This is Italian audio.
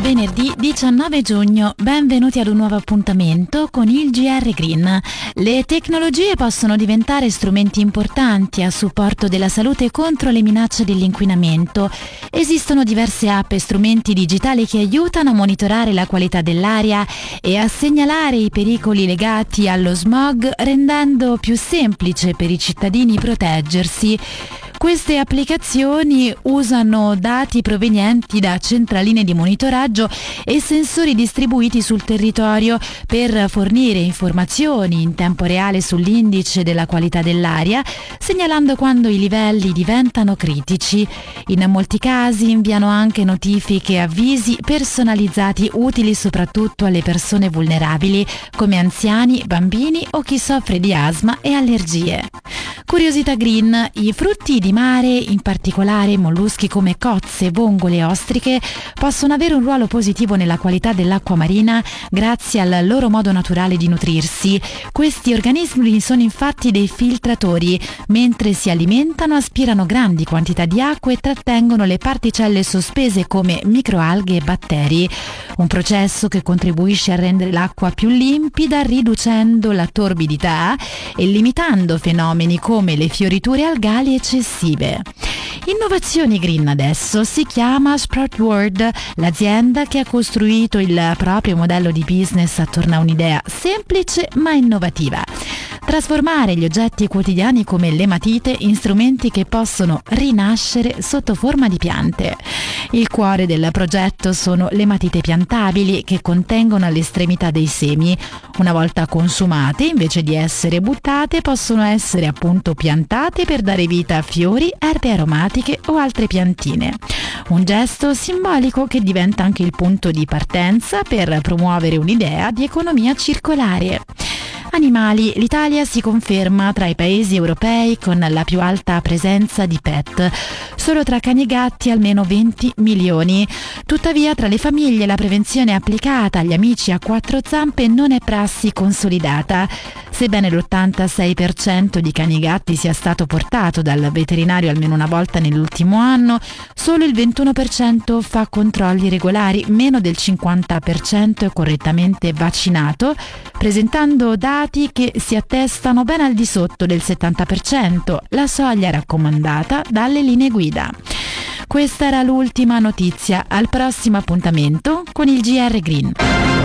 Venerdì 19 giugno, benvenuti ad un nuovo appuntamento con il GR Green. Le tecnologie possono diventare strumenti importanti a supporto della salute contro le minacce dell'inquinamento. Esistono diverse app e strumenti digitali che aiutano a monitorare la qualità dell'aria e a segnalare i pericoli legati allo smog, rendendo più semplice per i cittadini proteggersi. Queste applicazioni usano dati provenienti da centraline di monitoraggio e sensori distribuiti sul territorio per fornire informazioni in tempo reale sull'indice della qualità dell'aria, segnalando quando i livelli diventano critici. In molti casi inviano anche notifiche e avvisi personalizzati utili soprattutto alle persone vulnerabili, come anziani, bambini o chi soffre di asma e allergie. Curiosità Green: i frutti di mare, in particolare molluschi come cozze, vongole e ostriche, possono avere un ruolo positivo nella qualità dell'acqua marina grazie al loro modo naturale di nutrirsi. Questi organismi sono infatti dei filtratori. Mentre si alimentano, aspirano grandi quantità di acqua e trattengono le particelle sospese come microalghe e batteri. Un processo che contribuisce a rendere l'acqua più limpida, riducendo la torbidità e limitando fenomeni come le fioriture algali eccessive. Innovazioni Green adesso si chiama Sproutworld, l'azienda che ha costruito il proprio modello di business attorno a un'idea semplice ma innovativa: trasformare gli oggetti quotidiani come le matite in strumenti che possono rinascere sotto forma di piante. Il cuore del progetto sono le matite piantabili che contengono all'estremità dei semi. Una volta consumate, invece di essere buttate, possono essere appunto piantate per dare vita a fiori, erbe aromatiche o altre piantine. Un gesto simbolico che diventa anche il punto di partenza per promuovere un'idea di economia circolare. Animali: l'Italia si conferma tra i paesi europei con la più alta presenza di pet. Solo tra cani e gatti almeno 20 milioni. Tuttavia, tra le famiglie la prevenzione applicata agli amici a quattro zampe non è prassi consolidata. Sebbene l'86% di cani e gatti sia stato portato dal veterinario almeno una volta nell'ultimo anno, solo il 21% fa controlli regolari, meno del 50% è correttamente vaccinato, presentando dati che si attestano ben al di sotto del 70%, la soglia raccomandata dalle linee guida. Questa era l'ultima notizia. Al prossimo appuntamento con il GR Green.